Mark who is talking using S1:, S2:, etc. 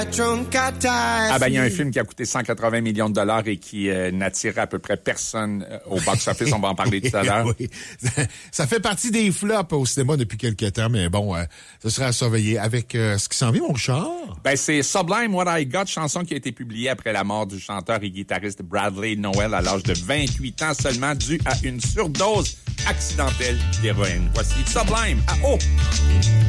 S1: Ah ben, il y a un film qui a coûté 180 millions de dollars et qui n'attirait à peu près personne au box-office. On va en parler tout à l'heure.
S2: Oui. Ça fait partie des flops au cinéma depuis quelques temps, mais bon, ce sera à surveiller. Avec ce qui s'en vient, mon Richard?
S1: Ben, c'est Sublime What I Got, chanson qui a été publiée après la mort du chanteur et guitariste Bradley Nowell à l'âge de 28 ans seulement, dû à une surdose accidentelle d'héroïne. Voici Sublime à haut.